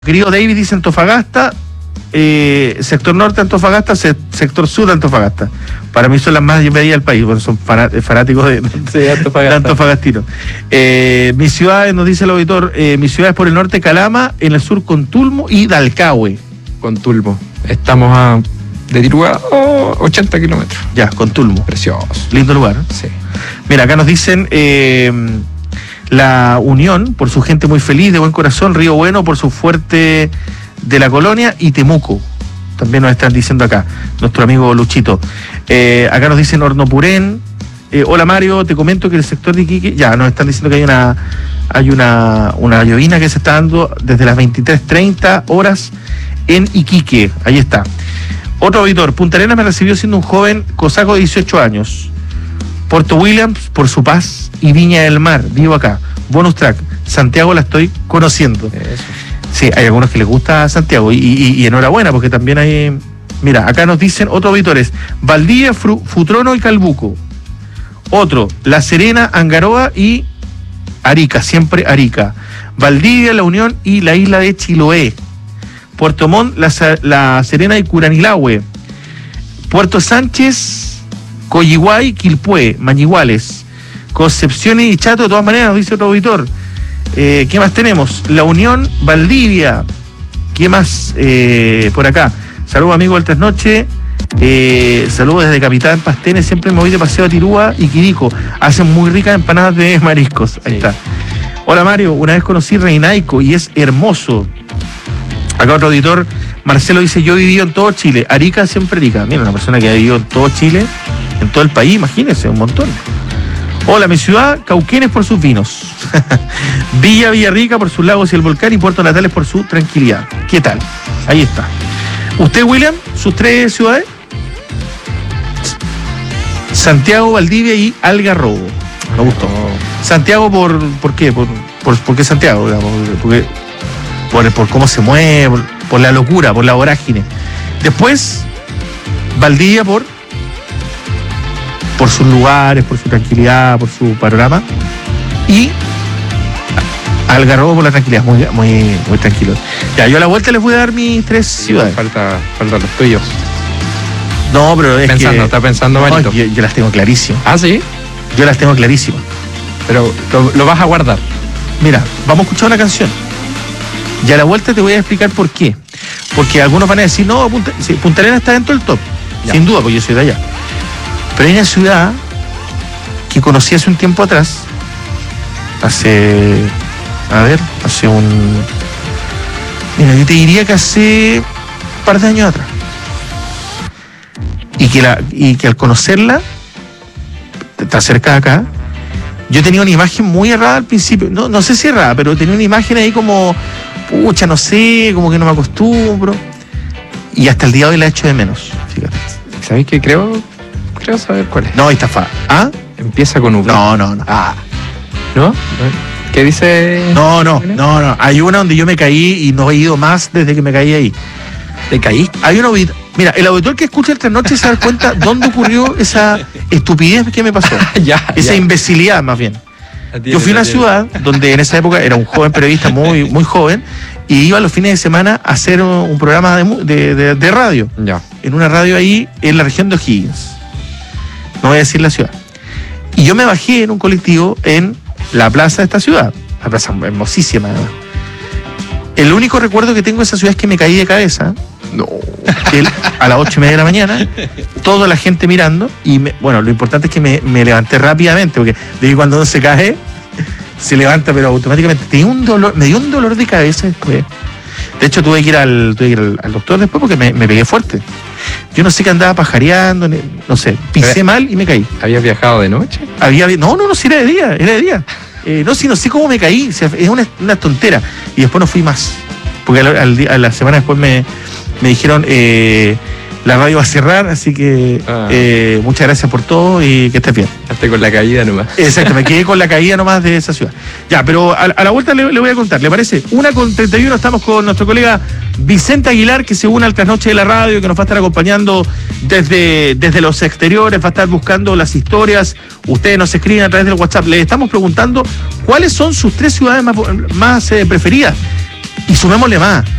Querido David dice Antofagasta, sector norte Antofagasta, sector sur Antofagasta. Para mí son las más medidas del país, bueno, son fanáticos de Antofagastino. Mi ciudad, nos dice el auditor, mi ciudad es por el norte Calama, en el sur Contulmo y Dalcahue. Contulmo. Estamos de Tirúa 80 kilómetros. Ya, Contulmo. Precioso. Lindo lugar. Sí. Mira, acá nos dicen La Unión, por su gente muy feliz, de buen corazón, Río Bueno, por su fuerte de la colonia, y Temuco. También nos están diciendo acá, nuestro amigo Luchito. Acá nos dicen Hornopurén. Hola Mario, te comento que el sector de Iquique, ya nos están diciendo que hay una llovina que se está dando desde las 23:30 horas en Iquique. Ahí está. Otro auditor, Punta Arenas me recibió siendo un joven cosaco de 18 años. Puerto Williams, por su paz, y Viña del Mar, vivo acá. Bonus track, Santiago la estoy conociendo. Eso. Sí, hay algunos que les gusta Santiago, y enhorabuena, porque también hay... Mira, acá nos dicen otros auditores, Valdivia, Futrono y Calbuco. Otro, La Serena, Angaroa y Arica, siempre Arica. Valdivia, La Unión y la isla de Chiloé. Puerto Montt, La Serena y Curanilahue. Puerto Sánchez, Coyihuay, Quilpué, Mañiguales, Concepción y Chato, de todas maneras, nos dice otro auditor. ¿Qué más tenemos? La Unión, Valdivia. ¿Qué más por acá? Saludos amigos del Trasnoche. Saludos desde Capitán Pastenes. Siempre me voy de paseo a Tirúa y Quirico. Hacen muy ricas empanadas de mariscos. Ahí está. Hola Mario, una vez conocí Reinaico y es hermoso. Acá otro auditor, Marcelo, dice, yo he vivido en todo Chile. Arica, siempre Arica. Mira, una persona que ha vivido en todo Chile, en todo el país, imagínense, un montón. Hola, mi ciudad, Cauquenes por sus vinos. Villarrica por sus lagos y el volcán, y Puerto Natales por su tranquilidad. ¿Qué tal? Ahí está. ¿Usted, William, sus tres ciudades? Santiago, Valdivia y Algarrobo. Me gustó. Santiago, ¿por qué? ¿Por qué Santiago? Digamos? Por cómo se mueve, por la locura, por la vorágine. Después, Valdivia por sus lugares, por su tranquilidad, por su panorama. Y Algarrobo por la tranquilidad, muy tranquilo. Ya, yo a la vuelta les voy a dar mis tres ciudades. Falta los tuyos. No, pero es está pensando, Marito. Yo las tengo clarísimas. ¿Ah, sí? Yo las tengo clarísimas. Pero lo vas a guardar. Mira, vamos a escuchar una canción. Y a la vuelta te voy a explicar por qué. Porque algunos van a decir, no, Punta Arenas está dentro del top. Ya. Sin duda, porque yo soy de allá. Pero hay una ciudad que conocí hace un tiempo atrás. Mira, yo te diría que hace un par de años atrás. Y que al conocerla, está cerca de acá, yo tenía una imagen muy errada al principio. No sé si errada, pero tenía una imagen ahí como... Pucha, no sé, como que no me acostumbro. Y hasta el día de hoy la echo de menos, fíjate. ¿Sabéis qué? Creo saber cuál es. No, ahí está ¿Ah? Empieza con V. No. Ah. ¿No? ¿Qué dice? No. Hay una donde yo me caí y no he ido más desde que me caí ahí. ¿Te caí? Hay un auditor. Mira, el auditor que escucha el Trasnoche se da cuenta dónde ocurrió esa estupidez que me pasó. Esa imbecilidad, más bien. Yo fui a una ciudad donde en esa época era un joven periodista muy, muy joven, y iba los fines de semana a hacer un programa de radio. Ya. En una radio ahí en la región de O'Higgins. No voy a decir la ciudad. Y yo me bajé en un colectivo en la plaza de esta ciudad. La plaza hermosísima, además. El único recuerdo que tengo de esa ciudad es que me caí de cabeza. No. A las 8:30 de la mañana, toda la gente mirando, y lo importante es que me levanté rápidamente, porque de que cuando uno se cae, se levanta, pero automáticamente. Me dio un dolor de cabeza después. De hecho, tuve que ir al doctor después porque me pegué fuerte. Yo no sé qué andaba pajareando, no sé, pisé mal y me caí. ¿Habías viajado de noche? No, si era de día. No sé cómo me caí, o sea, es una tontera. Y después no fui más, porque a la semana después me dijeron, la radio va a cerrar, así que muchas gracias por todo y que estés bien. Hasta con la caída nomás. Exacto, me quedé con la caída nomás de esa ciudad. Ya, pero a la vuelta le voy a contar, ¿le parece? 1:31, estamos con nuestro colega Vicente Aguilar, que se une al Trasnoche de la radio, que nos va a estar acompañando desde los exteriores, va a estar buscando las historias. Ustedes nos escriben a través del WhatsApp. Les estamos preguntando cuáles son sus tres ciudades más preferidas. Y sumémosle más.